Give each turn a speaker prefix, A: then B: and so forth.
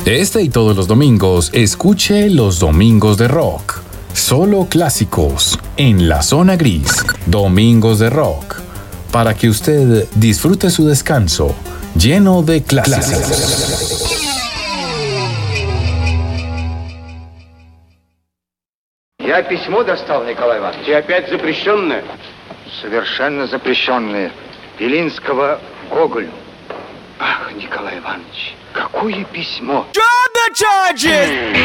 A: Este y todos los domingos, escuche Los Domingos de Rock. Solo clásicos en la zona gris. Domingos de Rock. Para que usted disfrute su descanso lleno de clásicos.
B: Я письмо достал, Николай Иванович. И опять запрещенное? Совершенно запрещенное. Белинского Гоголю. Ах, Николай Иванович, какое письмо!
C: Drop the charges!